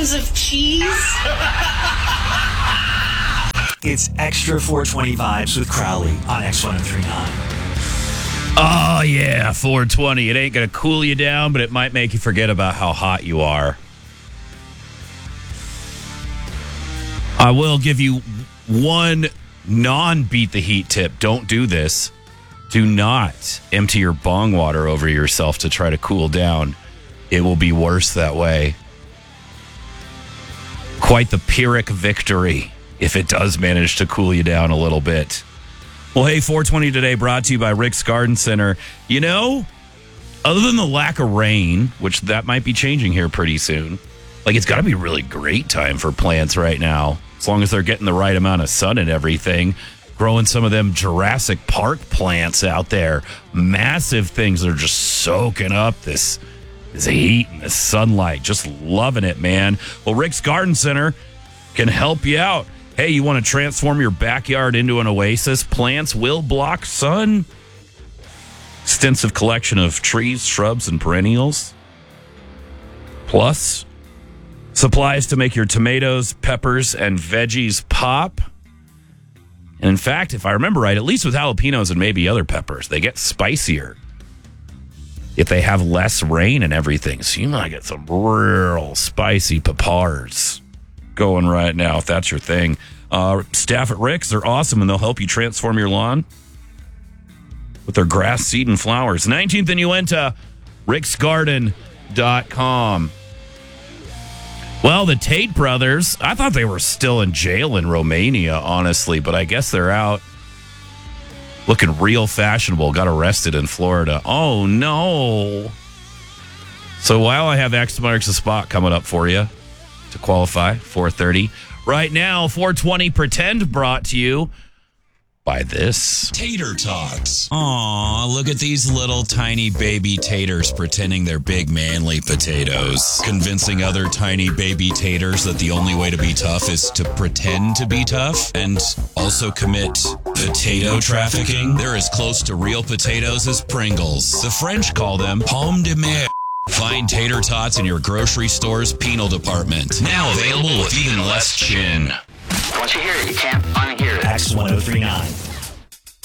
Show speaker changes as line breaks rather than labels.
of cheese.
It's Extra 420 Vibes with Crowley on X1039.
Oh, yeah, 420. It ain't going to cool you down, but it might make you forget about how hot you are. I will give you one non-beat the heat tip. Don't do this. Do not empty your bong water over yourself to try to cool down. It will be worse that way. Quite the Pyrrhic victory if it does manage to cool you down a little bit. Well, hey, 420 today brought to you by Rick's Garden Center. You know, other than the lack of rain, which that might be changing here pretty soon, like it's got to be a really great time for plants right now, as long as they're getting the right amount of sun and everything. Growing some of them Jurassic Park plants out there. Massive things that are just soaking up this heat and this sunlight. Just loving it, man. Well, Rick's Garden Center can help you out. Hey, you want to transform your backyard into an oasis? Plants will block sun. Extensive collection of trees, shrubs, and perennials. Plus, supplies to make your tomatoes, peppers, and veggies pop. And in fact, if I remember right, at least with jalapenos and maybe other peppers, they get spicier if they have less rain and everything. So you might get some real spicy peppers going right now if that's your thing. Staff at Rick's, they're awesome, and they'll help you transform your lawn with their grass, seed, and flowers. 19th and Uinta, ricksgarden.com. Well, the Tate brothers, I thought they were still in jail in Romania, honestly, but I guess they're out. Looking real fashionable. Got arrested in Florida. Oh, no. So while I have X marks the spot coming up for you to qualify, 4:30. Right now, 420 Pretend brought to you by this.
Tater Tots. Aw, look at these little tiny baby taters pretending they're big manly potatoes. Convincing other tiny baby taters that the only way to be tough is to pretend to be tough and also commit potato trafficking. They're as close to real potatoes as Pringles. The French call them pommes de mer. Find Tater Tots in your grocery store's penal department. Now available with even less chin.
Once you hear it, you can't unhear it.
X1039.